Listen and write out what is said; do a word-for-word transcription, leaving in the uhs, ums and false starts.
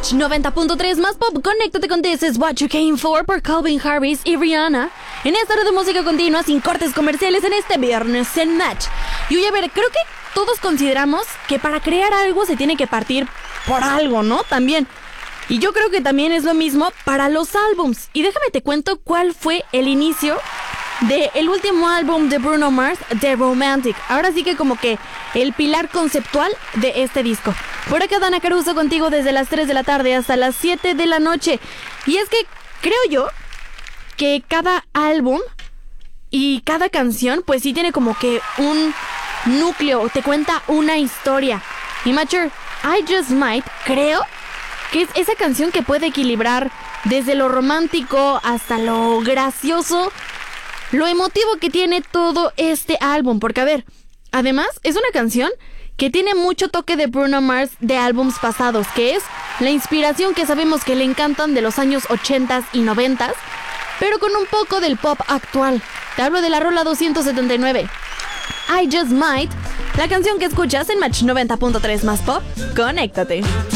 Match noventa punto tres más pop. Conéctate con This Is What You Came For por Calvin Harris y Rihanna. En esta hora de música continua, sin cortes comerciales, en este viernes en Match. Y oye, a ver, creo que todos consideramos que para crear algo se tiene que partir por algo, ¿no? También. Y yo creo que también es lo mismo para los álbums. Y déjame te cuento cuál fue el inicio del último álbum de Bruno Mars, The Romantic. Ahora sí que como que el pilar conceptual de este disco. Por acá Dana Caruso contigo desde las tres de la tarde hasta las siete de la noche. Y es que creo yo que cada álbum y cada canción pues sí tiene como que un núcleo, te cuenta una historia. Y Mature, I Just Might, creo que es esa canción que puede equilibrar desde lo romántico hasta lo gracioso, lo emotivo que tiene todo este álbum. Porque a ver, además es una canción que tiene mucho toque de Bruno Mars de álbums pasados, que es la inspiración que sabemos que le encantan de los años ochentas y noventas, pero con un poco del pop actual. Te hablo de la rola doscientos setenta y nueve, I Just Might, la canción que escuchas en Match noventa punto tres más pop. Conéctate.